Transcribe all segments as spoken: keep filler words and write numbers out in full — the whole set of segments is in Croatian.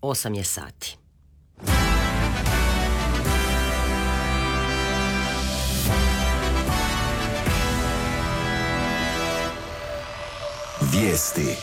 osam je sati. Vijesti.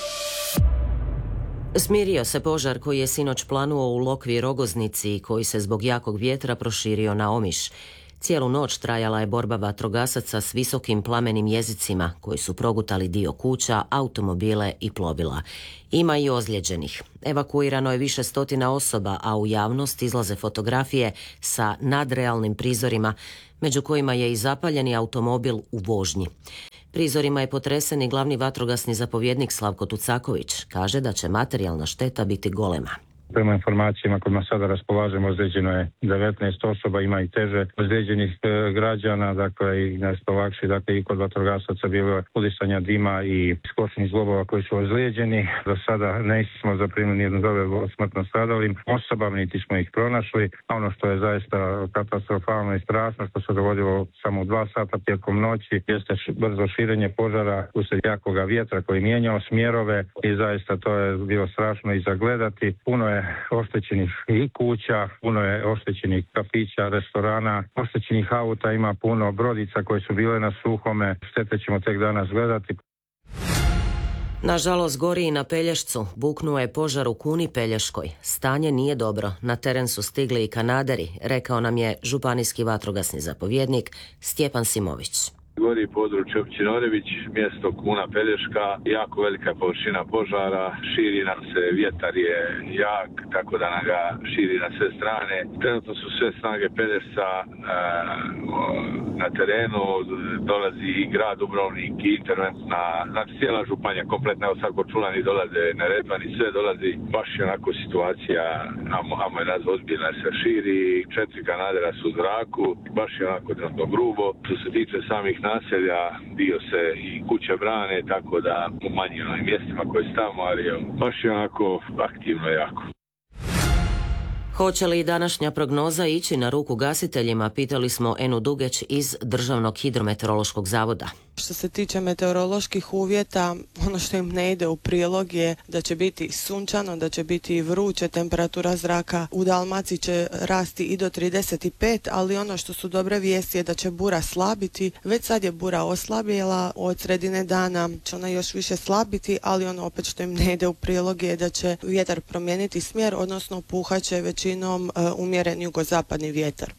Smirio se požar koji je sinoć planuo u Lokvi Rogoznici i koji se zbog jakog vjetra proširio na Omiš. Cijelu noć trajala je borba vatrogasaca s visokim plamenim jezicima koji su progutali dio kuća, automobile i plovila. Ima i ozlijeđenih. Evakuirano je više stotina osoba, a u javnost izlaze fotografije sa nadrealnim prizorima, među kojima je i zapaljeni automobil u vožnji. Prizorima je potresen i glavni vatrogasni zapovjednik Slavko Tucaković. Kaže da će materijalna šteta biti golema. Prema informacijama kojima sada raspolažemo, ozlijeđeno je devetnaest osoba, ima i teže ozlijeđenih e, građana, dakle i nešto lakše, dakle i kod vatrogasaca bilo je udisanja dima i skočnih zglobova koji su ozlijeđeni. Do sada nismo zaprimili nijednu dojavu o smrtno stradalim osobama, niti smo ih pronašli. A ono što je zaista katastrofalno i strašno, što se dogodilo samo u dva sata tijekom noći, jeste brzo širenje požara usred jakoga vjetra koji mijenjao smjerove i zaista to je bilo strašno i zagledati. Puno je oštećenih i kuća, puno je oštećenih kafića, restorana, oštećenih auta, ima puno brodica koje su bile na suhome, štete ćemo tek danas gledati. Nažalost, gori i na Pelješcu. Buknuo je požar u Kuni Pelješkoj. Stanje nije dobro. Na teren su stigli i kanaderi, rekao nam je županijski vatrogasni zapovjednik Stjepan Simović. Gori područje općine Orebić, mjesto Kuna Pelješka, jako velika površina požara, širi nam se, vjetar je jak, tako da nam ga širi na sve strane. Trenutno su sve snage Pelješca e, na terenu, dolazi i grad Dubrovnik i interventna, znači cijela županija kompletna, evo sad Korčulani dolaze, Neretvan i sve dolazi, baš je onako situacija, amo, amo je nazva ozbiljna, se širi, četiri kanadera su u zraku, baš je onako trenutno grubo. Što se tiče samih naselja, dio se i kuće brane, tako da u manjim mjestima koje stavimo, ali baš je onako aktivno jako. Hoće li današnja prognoza ići na ruku gasiteljima, pitali smo Enu Dugeć iz Državnog hidrometeorološkog zavoda. Što se tiče meteoroloških uvjeta, ono što im ne ide u prilog je da će biti sunčano, da će biti vruće, temperatura zraka u Dalmaciji će rasti i do trideset pet, ali ono što su dobre vijesti je da će bura slabiti. Već sad je bura oslabjela, od sredine dana će ona još više slabiti, ali ono opet što im ne ide u prilog je da će vjetar promijeniti smjer, odnosno puhat će većinom uh, umjeren jugozapadni vjetar.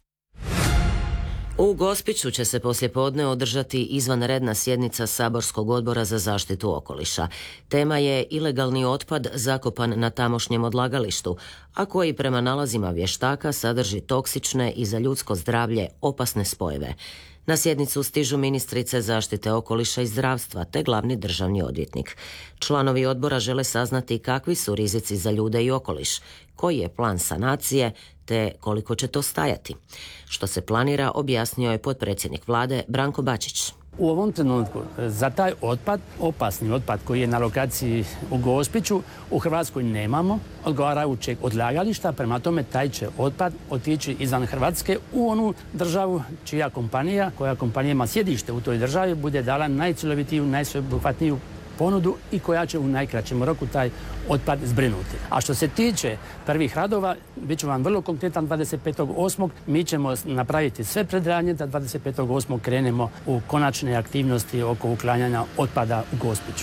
U Gospiću će se poslijepodne održati izvanredna sjednica Saborskog odbora za zaštitu okoliša. Tema je ilegalni otpad zakopan na tamošnjem odlagalištu, a koji prema nalazima vještaka sadrži toksične i za ljudsko zdravlje opasne spojeve. Na sjednicu stižu ministrice zaštite okoliša i zdravstva te glavni državni odvjetnik. Članovi odbora žele saznati kakvi su rizici za ljude i okoliš, koji je plan sanacije te koliko će to stajati. Što se planira, objasnio je potpredsjednik vlade Branko Bačić. U ovom trenutku za taj otpad, opasni otpad koji je na lokaciji u Gospiću, u Hrvatskoj nemamo odgovarajućeg odlagališta, prema tome taj će otpad otići izvan Hrvatske u onu državu čija kompanija, koja kompanija ima sjedište u toj državi, bude dala najcjelovitiju, najsveobuhvatniju ponudu i koja će u najkraćem roku taj otpad zbrinuti. A što se tiče prvih radova, bit ću vam vrlo konkretan, dvadeset petog osmog mi ćemo napraviti sve predradnje da dvadeset petog osmog krenemo u konačne aktivnosti oko uklanjanja otpada u Gospiću.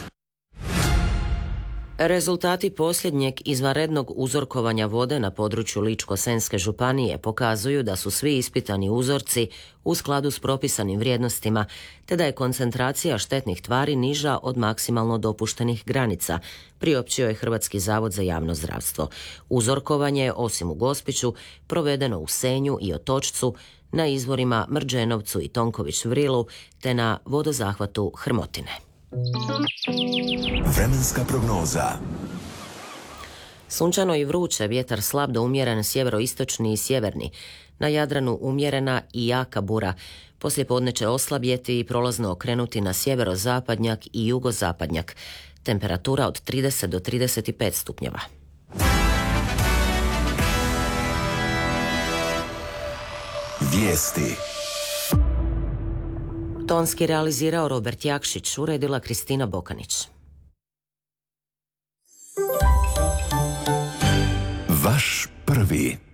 Rezultati posljednjeg izvanrednog uzorkovanja vode na području Ličko-senjske županije pokazuju da su svi ispitani uzorci u skladu s propisanim vrijednostima, te da je koncentracija štetnih tvari niža od maksimalno dopuštenih granica, priopćio je Hrvatski zavod za javno zdravstvo. Uzorkovanje je, osim u Gospiću, provedeno u Senju i Otočcu, na izvorima Mrđenovcu i Tonković Vrilu, te na vodozahvatu Hrmotine. Vremenska prognoza. Sunčano i vruće, vjetar slab do umjeren sjeveroistočni i sjeverni. Na Jadranu umjerena i jaka bura. Poslijepodne će oslabjeti i prolazno okrenuti na sjeverozapadnjak i jugozapadnjak. Temperatura od trideset do trideset pet stupnjeva. Vijesti. Tonski realizirao Robert Jakšić, uredila Kristina Bokanić. Prvi.